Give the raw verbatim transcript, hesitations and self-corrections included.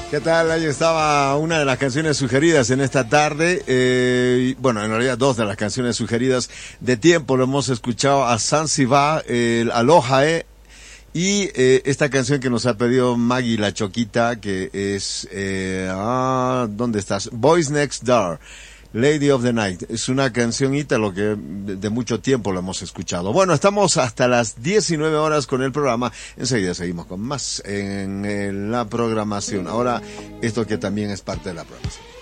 ¿Qué tal? Ahí estaba una de las canciones sugeridas en esta tarde. Eh, bueno, en realidad dos de las canciones sugeridas de tiempo. Lo hemos escuchado a Zanzibar, el Aloha, eh, y eh, esta canción que nos ha pedido Maggie la Choquita, que es... Eh, ah, ¿dónde estás? Boys Next Door. Lady of the Night. Es una canción ítalo que de, de mucho tiempo lo hemos escuchado. Bueno, estamos hasta las diecinueve horas con el programa. Enseguida seguimos con más en, en la programación. Ahora, esto que también es parte de la programación.